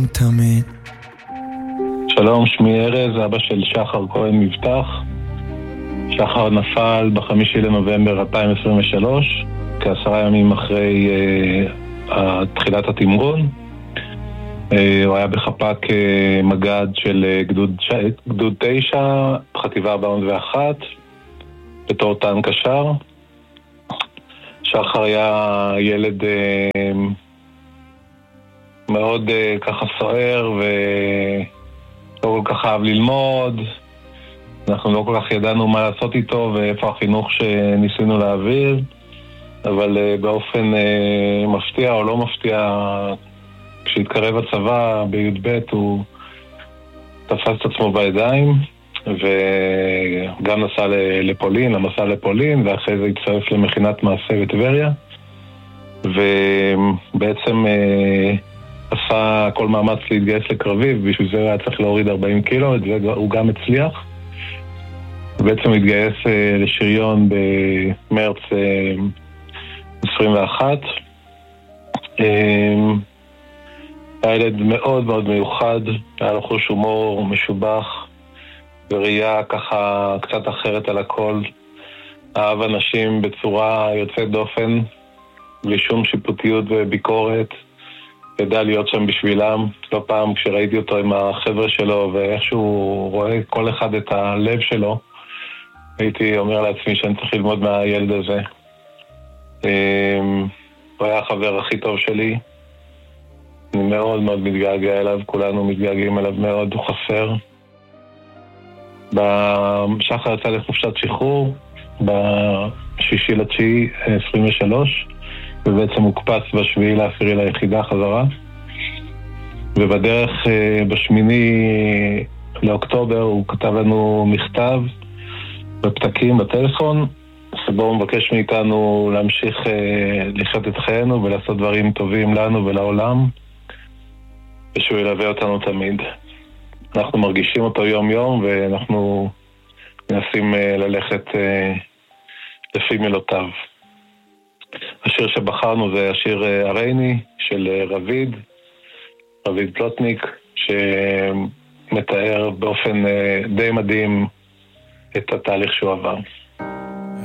תמיד. שלום, שמי ארז, אבא של שחר כהן מבטח. שחר נפל ב5 לנובמבר 2023, כ10 ימים אחרי תחילת התמרון. הוא היה בחפ"ק מג"ד של גדוד 9, חטיבה 401, בתור טנק קשר. שחר היה ילד מאוד ככה סוער ולא כל כך אהב ללמוד. אנחנו לא כל כך ידענו מה לעשות איתו ואיפה החינוך שניסינו להעביר, אבל באופן מפתיע או לא מפתיע, כשהתקרב הצבא בי"ב הוא תפס את עצמו בידיים וגם נסע לפולין, למסע לפולין, ואחרי זה הצטרף למכינת מעשה בטבריה, ובעצם עשה כל מאמץ להתגייס לקרבי, ובשביל זה היה צריך להוריד 40 קילו, את זה הוא גם הצליח. בעצם התגייס לשריון במרץ 21. היה ילד מאוד מאוד מיוחד, היה לו חוש הומור משובח, וראייה ככה קצת אחרת על הכל. אהב אנשים בצורה יוצאת דופן, בלי שום שיפוטיות וביקורת. ידע להיות שם בשבילם. לא פעם כשראיתי אותו עם החבר'ה שלו ואיך שהוא רואה כל אחד את הלב שלו, הייתי אומר לעצמי שאני צריך ללמוד מהילד הזה. הוא היה החבר הכי טוב שלי. אני מאוד מאוד מתגעגע אליו, כולנו מתגעגעים אליו מאוד, הוא חסר. שחר יצא לחופשת שחרור ב6/9/23, ובעצם הוקפץ ב7/10 ליחידה חזרה. ובדרך ב8 לאוקטובר הוא כתב לנו מכתב בפתקים בטלפון, שבו הוא מבקש מאיתנו להמשיך לחיות את חיינו ולעשות דברים טובים לנו ולעולם, ושהוא ילווה אותנו תמיד. אנחנו מרגישים אותו יום יום, ואנחנו מנסים ללכת לפי מילותיו. השיר שבחרנו זה השיר הרייני של רביד פלוטניק, שמתאר באופן די מדהים את התהליך שהוא עבר.